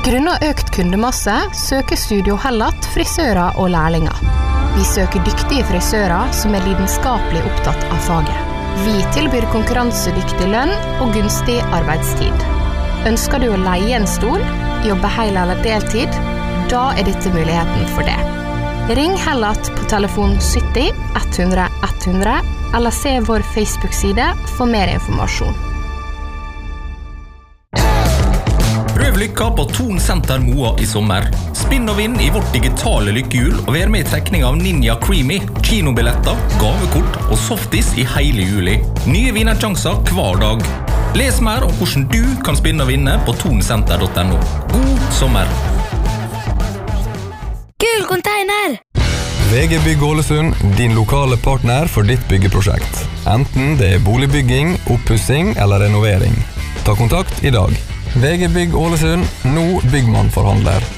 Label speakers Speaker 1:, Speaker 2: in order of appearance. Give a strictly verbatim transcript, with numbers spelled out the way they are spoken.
Speaker 1: Grunnet økt kundemasse søker Studio Hellat frisører og lærlinger. Vi søker dyktige frisører som er lidenskapelig opptatt av faget. Vi tilbyr konkurransedyktig lønn og gunstig arbeidstid. Ønsker du å leie en stol, jobbe hel eller deltid, da er dette muligheten for det. Ring Hellat på telefon sytti ett hundre ett hundre eller se vår Facebook-side for mer informasjon.
Speaker 2: Prøv lykka på Thon Senter Moa i sommer. Spinn og vinn i vårt digitale lykkehjul og vær med i trekning av Ninja Creamy, kinobilletter, gavekort og softis i hele juli. Nye vinnersjanser hver dag. Les mer om hvordan du kan spinne og vinne på thon senter punktum no. God sommer!
Speaker 3: Gul container!
Speaker 4: V G Bygg Ålesund, din lokale partner for ditt byggeprosjekt. Enten det er boligbygging, oppussing eller renovering. Ta kontakt i dag. V G Bygg Ålesund, nå byggmannforhandler.